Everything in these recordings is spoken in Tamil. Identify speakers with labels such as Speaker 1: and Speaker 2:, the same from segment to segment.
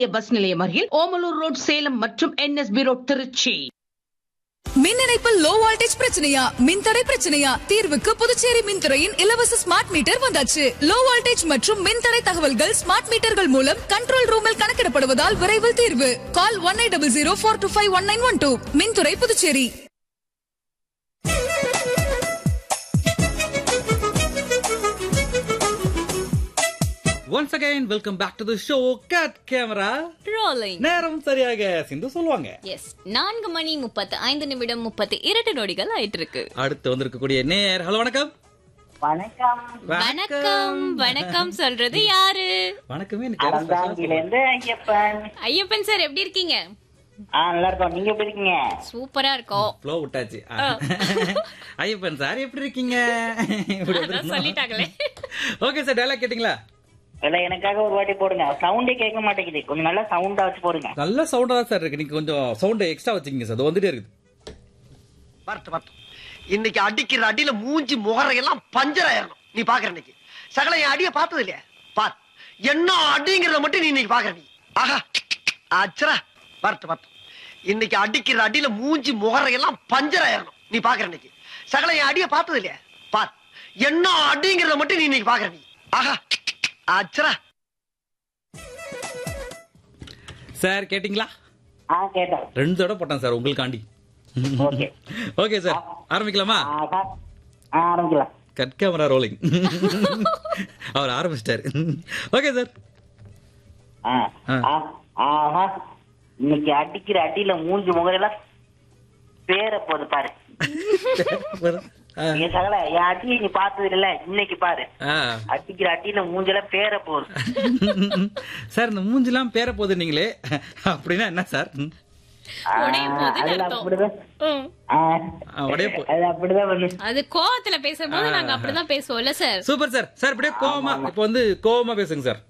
Speaker 1: பஸ் நிலையம் அருகில் ஓமலூர் ரோட் சேலம் மற்றும் NSB ரோட் திருச்சி.
Speaker 2: மின் இணைப்பில் லோ வோல்டேஜ் பிரச்சனையா, மின்தடை பிரச்சனையா? தீர்வுக்கு புதுச்சேரி மின்துறையின் இலவச ஸ்மார்ட் மீட்டர் வந்தாச்சு. லோ வோல்டேஜ் மற்றும் மின்தடை தகவல்கள் ஸ்மார்ட் மீட்டர்கள் மூலம் கண்ட்ரோல் ரூமில் கணக்கிடப்படுவதால் விரைவில் தீர்வு. கால் 180042251912. மின்துறை Puducherry.
Speaker 3: Once again, welcome back to the show. Cut camera
Speaker 4: rolling.
Speaker 3: நேரம் சரியாக சிந்து சொல்லுவாங்க.
Speaker 4: Yes, 4 மணி 35 நிமிடம் 32 நொடிகள் ஆயிட்டு இருக்கு.
Speaker 3: அடுத்து வந்திருக்கக்கூடிய நேர். ஹலோ வணக்கம்.
Speaker 5: வணக்கம்.
Speaker 4: வணக்கம் வணக்கம் சொல்றது யாரு?
Speaker 3: வணக்கமே.
Speaker 5: அறந்தாங்கிலிருந்து ஐயப்பன்.
Speaker 4: ஐயப்பன் சார் எப்படி இருக்கீங்க?
Speaker 5: நல்லா இருக்கோம். நீங்க எப்படி இருக்கீங்க?
Speaker 4: சூப்பரா இருக்கோம்.
Speaker 3: ஃப்ளோ விட்டாச்சு. ஐயப்பன் சார் எப்படி இருக்கீங்க?
Speaker 4: சொல்லிட்டாங்களே.
Speaker 3: ஓகே சார், டயலாக் கேட்டிங்களா?
Speaker 5: இல்ல, எனக்காக ஒரு வாட்டி போடுங்க. சவுண்டே கேட்க மாட்டேங்குது. கொஞ்சம் நல்லா சவுண்டா வச்சு போடுங்க.
Speaker 3: நல்ல சவுண்டா தான் சார் இருக்கு. நீங்க கொஞ்சம் சவுண்ட் எக்ஸ்ட்ரா வச்சுக்கீங்க சார். அது வந்துட்டே இருக்குது.
Speaker 6: வரட்டும். இன்னைக்கு அடிக்கிற அடியில மூஞ்சி முகரையெல்லாம் பஞ்சர் ஆயிரணும். நீ பாக்குற இன்னைக்கு சகல என் அடிய பார்த்தது இல்லையா? பார் என்ன அடிங்கிறத மட்டும் நீ இன்னைக்கு பாக்குற. நீ ஆஹா அச்சரா. வரட்டும். இன்னைக்கு அடிக்கிற அடியில மூஞ்சி முகரையெல்லாம் பஞ்சர் ஆயிரணும். நீ பாக்குற இன்னைக்கு சகல என் அடிய பார்த்தது இல்லையா? பார் என்ன அடிங்கிறத மட்டும் நீ இன்னைக்கு பாக்குற. நீ ஆஹா அச்சரா.
Speaker 3: சார் கேட்டிங்களா?
Speaker 5: கேட்டேன்.
Speaker 3: 2 தடவை போட்டேன் சார் உங்களுக்காண்டி.
Speaker 5: ஓகே
Speaker 3: ஓகே சார், ஆரம்பிக்கலாமா?
Speaker 5: ஆரம்பிக்கலாம்.
Speaker 3: Cut camera rolling. அவர் ஆரம்பிச்சிட்டாரு. Okay sir.
Speaker 5: ஆஹா, இன்னைக்கு அடிக்கிற அடியில மூஞ்சி முகரெல்லாம் பேர போது பாரு. நீ சகல என் அடியை நீ பார்த்தது இல்ல, இன்னைக்கு பாரு அடிக்கிற அடியில மூஞ்செல்லாம் பேர போகுது.
Speaker 3: சார் இந்த மூஞ்செல்லாம் பேர போகுது நீங்களே, அப்படின்னா என்ன சார்?
Speaker 4: அது கோவத்துல பேசும்போது நாங்க அப்படிதான் பேசுவோம்ல சார்.
Speaker 3: Super sir. சார் இப்படியே கோவமா, இப்ப வந்து கோவமா பேசுங்க சார்.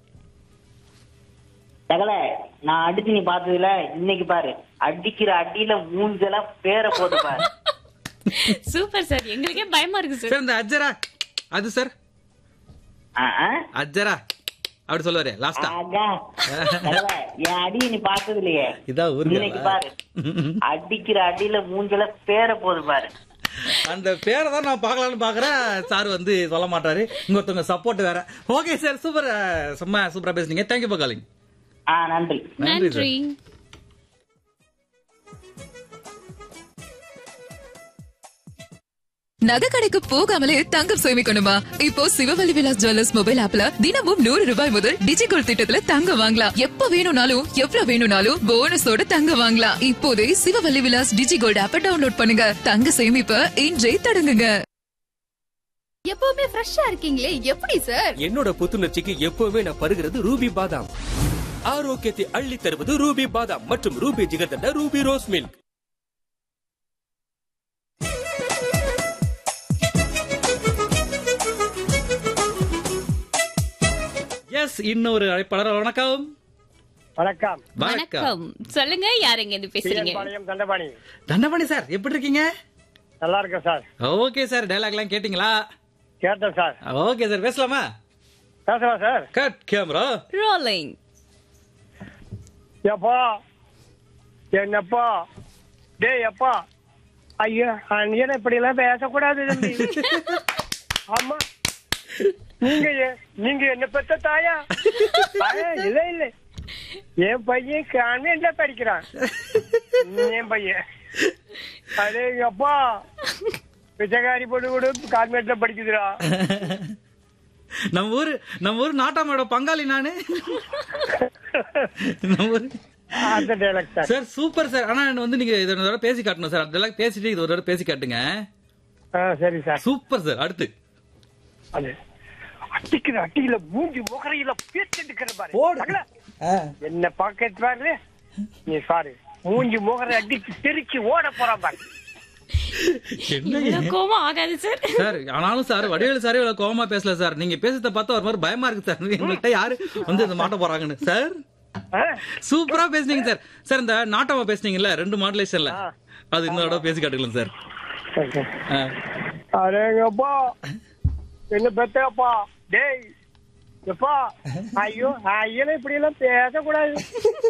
Speaker 5: சகல நான் அடிச்சு நீ பார்த்தது இல்ல, இன்னைக்கு பாரு அடிக்கிற அடியில மூஞ்செல்லாம் பேர போகுது பாரு.
Speaker 4: சூப்பர் சார், எங்களுக்கே பயமா இருக்கு சார்.
Speaker 3: சார் இந்த அஜரா அது சார் அஜரா அப்படி சொல்லுவாரு லாஸ்டா.
Speaker 5: என் அடியை நீ பார்த்தது இல்லையே,
Speaker 3: இதான்
Speaker 5: இன்னைக்கு பாரு அடிக்கிற அடியில மூஞ்செல்லாம் பேர போகுது பாரு.
Speaker 3: அந்த பேரை தான் நான் பாக்கலாம்னு பாக்குறேன். சார் வந்து சொல்ல மாட்டாரு. இன்னொருத்தவங்க சப்போர்ட் வேற. Okay sir, super. சும்மா சூப்பரா பேசுனீங்க. Thank you for calling.
Speaker 5: நன்றி.
Speaker 4: நன்றி.
Speaker 2: நகை கடைக்கு போகாமலே தங்கம் சேமிக்கணுமா? இப்போ சிவவல்லி விலாஸ் ஜுவல்லர்ஸ் மொபைல் ஆப்ல தினமும் 100 ரூபாய் முதல் டிஜிகோல்ட் திட்டத்துல தங்கம் வாங்கலாம். எப்ப வேணும்னாலும் எவ்வளவு வேணும்னாலும் போனஸோட தங்கம் வாங்கலாம். இப்போதே சிவவல்லி விலாஸ் டிஜிகோல்ட் ஆப்பை டவுன்லோட் பண்ணுங்க. தங்க சேமிப்பை இன்றே தொடங்குங்க.
Speaker 7: எப்பவுமே ஃப்ரெஷ்ஷா இருக்கீங்களே, எப்படி சார்?
Speaker 8: என்னோட புத்துணர்ச்சிக்கு எப்பவுமே நான் பருகிறது ரூபி பாதாம். ஆரோக்கியத்தை அள்ளி தருவது ரூபி பாதாம் மற்றும் Ruby jigarthanda Ruby rose milk.
Speaker 3: S, இன்னொரு அழைப்பாளர். வணக்கம்.
Speaker 6: வணக்கம்.
Speaker 4: வணக்கம். சொல்லுங்க, யாருங்க இது பேசுறீங்க?
Speaker 6: தண்டபாணி.
Speaker 3: தண்டபாணி சார் எப்படி இருக்கீங்க?
Speaker 6: நல்லா இருக்கேன் சார்.
Speaker 3: ஓகே சார், டயலாக் எல்லாம் கேட்டீங்களா?
Speaker 6: கேட்டேன் சார்.
Speaker 3: ஓகே சார், பேசலாமா?
Speaker 6: பேசலாம் சார்.
Speaker 3: Cut camera
Speaker 4: rolling.
Speaker 6: எப்பா என்னப்பா டேய் அப்பா, ஐயா அண்ணன் இப்படி எல்லாம் பேசக்கூடாது தம்பி. ஆமா, நீங்க என்ன பெத்த தாயா? இல்ல இல்ல, என் பையன் கான்வென்ட்ல படிக்கிறான். என் பையன் அதே அப்பா பிச்சைக்காரி பொண்ணு கூட கான்வென்ட்ல படிக்குதுடா.
Speaker 3: நம்ம ஊர் நாட்டாமோட பங்காளி நானு. Sir super sir. ஆனா வந்து நீங்க இதோட பேசி காட்டணும் சார். அதெல்லாம் பேசிட்டு இது ஒரு பேசி காட்டுங்க.
Speaker 6: சரி சார்.
Speaker 3: Super sir. அடுத்து
Speaker 6: அடிக்கிற அடியில மூஞ்சி முகரையில பேசிட்டு பாரு. என்ன பாக்கெட் பாரு. நீ சாரி மூஞ்சி முகரை அடிச்சு தெரிச்சு ஓட போறான் பாரு.
Speaker 4: கோவம் ஆகாது சார்.
Speaker 3: சார் ஆனாலும் சார் வடிவேலு சார் இவ்வளவு கோவமா பேசல சார். நீங்க பேசுறத பார்த்தா ஒரு மாதிரி பயமா இருக்கு சார். எங்கள்கிட்ட யாரு வந்து இந்த மாட்ட போறாங்கன்னு. சார் சூப்பரா பேசுனீங்க சார். சார் இந்த நாட்டமா பேசுனீங்கல்ல 2 மாடுலேஷன்ல, அது இன்னொரு பேசி காட்டுக்கலாம் சார்.
Speaker 6: அரேங்கப்பா என்ன பெத்தப்பா டேய்
Speaker 9: எப்பா ஐயோ ஐயோ இப்படி எல்லாம் பேசக்கூடாது.